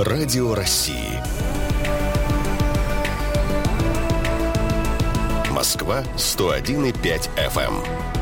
Радио России. Москва 101,5 FM.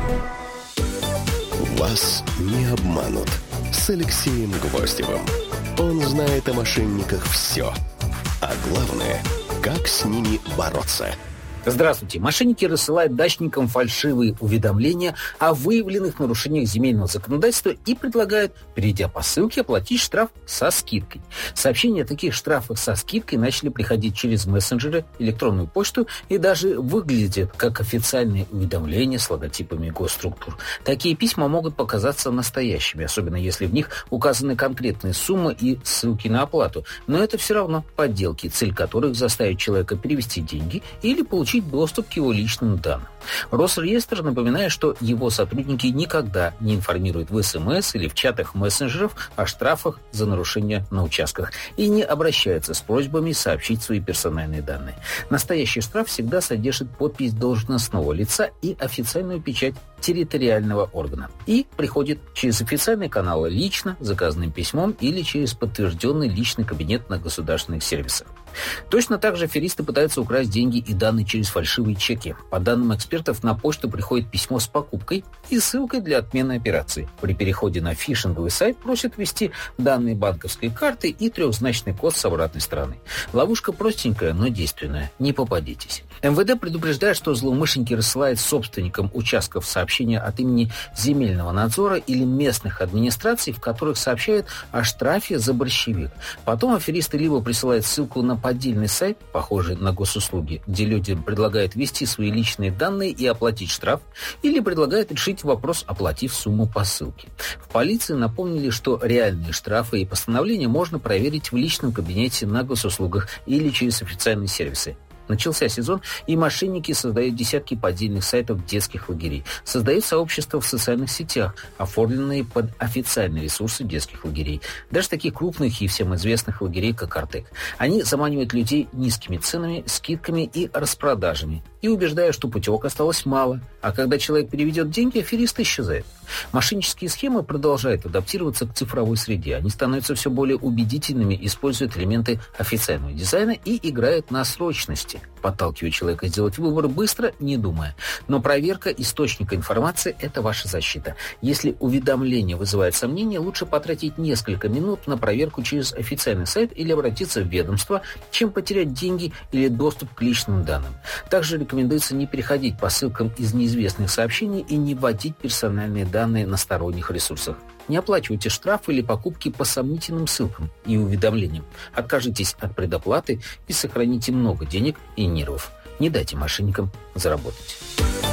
Вас не обманут. С Алексеем Гвоздевым. Он знает о мошенниках все. А главное, как с ними бороться. Здравствуйте. Мошенники рассылают дачникам фальшивые уведомления о выявленных нарушениях земельного законодательства и предлагают, перейдя по ссылке, оплатить штраф со скидкой. Сообщения о таких штрафах со скидкой начали приходить через мессенджеры, электронную почту и даже выглядят как официальные уведомления с логотипами госструктур. Такие письма могут показаться настоящими, особенно если в них указаны конкретные суммы и ссылки на оплату. Но это все равно подделки, цель которых заставить человека перевести деньги или получить доступ к его личным данным. Росреестр напоминает, что его сотрудники никогда не информируют в СМС или в чатах мессенджеров о штрафах за нарушения на участках и не обращаются с просьбами сообщить свои персональные данные. Настоящий штраф всегда содержит подпись должностного лица и официальную печать территориального органа. И приходит через официальные каналы лично, заказанным письмом или через подтвержденный личный кабинет на государственных сервисах. Точно так же аферисты пытаются украсть деньги и данные через фальшивые чеки. По данным экспертов, на почту приходит письмо с покупкой и ссылкой для отмены операции. При переходе на фишинговый сайт просят ввести данные банковской карты и трехзначный код с обратной стороны. Ловушка простенькая, но действенная. Не попадитесь. МВД предупреждает, что злоумышленники рассылают собственникам участков сообщения от имени земельного надзора или местных администраций, в которых сообщают о штрафе за борщевик. Потом аферисты либо присылают ссылку на поддельный сайт, похожий на госуслуги, где люди предлагают ввести свои личные данные и оплатить штраф, или предлагают решить вопрос, оплатив сумму по ссылке. В полиции напомнили, что реальные штрафы и постановления можно проверить в личном кабинете на госуслугах или через официальные сервисы. Начался сезон, и мошенники создают десятки поддельных сайтов детских лагерей, создают сообщества в социальных сетях, оформленные под официальные ресурсы детских лагерей, даже таких крупных и всем известных лагерей, как Артек. Они заманивают людей низкими ценами, скидками и распродажами, и убеждая, что путевок осталось мало, а когда человек переведет деньги, аферист исчезает. Мошеннические схемы продолжают адаптироваться к цифровой среде. Они становятся все более убедительными, используют элементы официального дизайна и играют на срочности, подталкивая человека сделать выбор быстро, не думая. Но проверка источника информации – это ваша защита. Если уведомление вызывает сомнения, лучше потратить несколько минут на проверку через официальный сайт или обратиться в ведомство, чем потерять деньги или доступ к личным данным. Также рекомендуется не переходить по ссылкам из неизвестных сообщений и не вводить персональные данные на сторонних ресурсах. Не оплачивайте штрафы или покупки по сомнительным ссылкам и уведомлениям. Откажитесь от предоплаты и сохраните много денег и нервов. Не дайте мошенникам заработать.